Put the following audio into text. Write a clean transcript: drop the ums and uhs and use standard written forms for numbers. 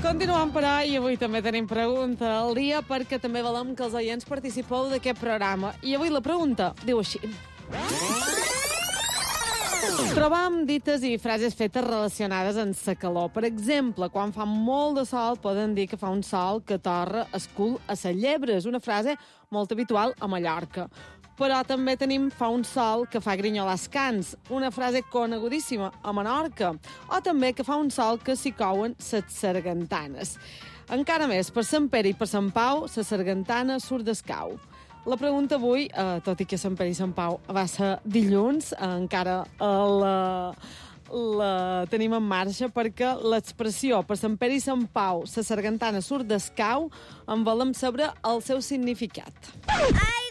Continuem, però, i avui també tenim pregunta al dia perquè també volem que els oients participeu d'aquest programa. I avui la pregunta diu així. Trobam dites i frases fetes relacionades amb la calor. Per exemple, quan fa molt de sol, poden dir que fa un sol que torra el cul a les llebres, una frase molt habitual a Mallorca. Però també tenim fa un sol que fa grinyolar els cans, una frase conegudíssima a Menorca. O també que fa un sol que s'hi couen les sargantanes. Encara més, per Sant Pere i per Sant Pau, la sargantana surt d'escau. La pregunta avui, tot i que Sant Pere i Sant Pau va ser dilluns, encara la tenim en marxa perquè l'expressió per Sant Pere i Sant Pau, la sargantana surt d'escau, en volem saber el seu significat. Ai,